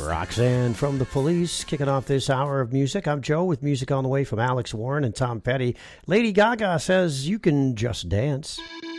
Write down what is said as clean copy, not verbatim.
Roxanne from The Police, kicking off this hour of music. I'm Joe with music on the way from Alex Warren and Tom Petty. Lady Gaga says you can just dance.